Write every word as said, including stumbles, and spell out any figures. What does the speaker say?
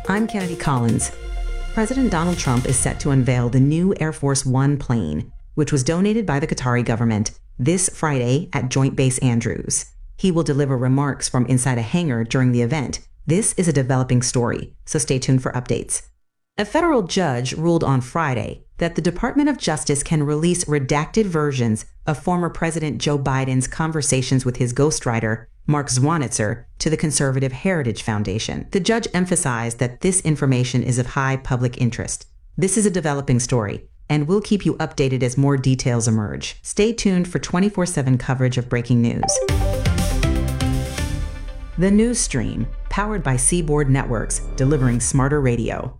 I'm Kennedy Collins. President Donald Trump is set to unveil the new Air Force One plane, which was donated by the Qatari government, this Friday at Joint Base Andrews. He will deliver remarks from inside a hangar during the event. This is a developing story, so stay tuned for updates. A federal judge ruled on Friday that the Department of Justice can release redacted versions of former President Joe Biden's conversations with his ghostwriter, Mark Zwanitzer, to the Conservative Heritage Foundation. The judge emphasized that this information is of high public interest. This is a developing story, and we'll keep you updated as more details emerge. Stay tuned for twenty-four seven coverage of breaking news. The News Stream, powered by Seaboard Networks, delivering smarter radio.